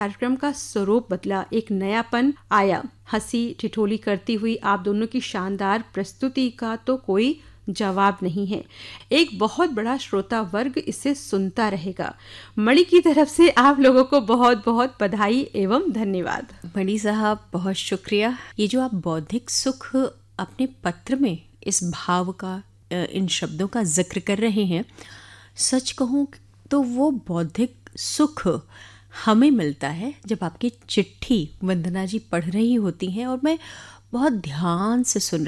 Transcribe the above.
कार्यक्रम का स्वरूप बदला, एक नयापन आया। हंसी ठिठोली करती हुई आप दोनों की शानदार प्रस्तुति का तो कोई जवाब नहीं है। एक बहुत बड़ा श्रोता वर्ग इसे सुनता रहेगा। मणि की तरफ से आप लोगों को बहुत बहुत बधाई एवं धन्यवाद। मणि साहब, बहुत शुक्रिया। ये जो आप बौद्धिक सुख अपने पत्र में इस भाव का, इन शब्दों का जिक्र कर रहे हैं, सच कहूँ तो वो बौद्धिक सुख हमें मिलता है जब आपकी चिट्ठी वंदना जी पढ़ रही होती हैं और मैं बहुत ध्यान से सुन